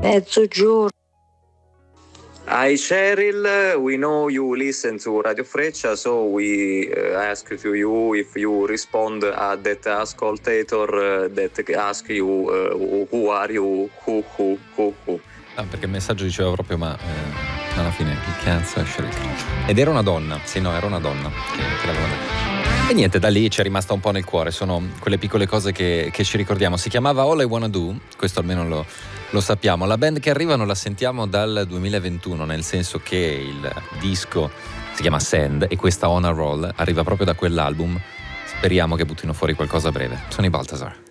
Mezzogiorno. Hi Cheryl, we know you listen to Radio Freccia, so we ask to you if you respond at that ascoltator that ask you who are you, who. Ah, perché il messaggio diceva proprio ma alla fine il cazzo è Cheryl. Ed era una donna, sì no, era una donna che l'aveva detto. E niente, da lì ci è rimasta un po' nel cuore, sono quelle piccole cose che ci ricordiamo. Si chiamava All I Wanna Do, questo almeno lo sappiamo. La band che arriva non la sentiamo dal 2021, nel senso che il disco si chiama Sand e questa On a Roll arriva proprio da quell'album. Speriamo che buttino fuori qualcosa a breve. Sono i Balthazar.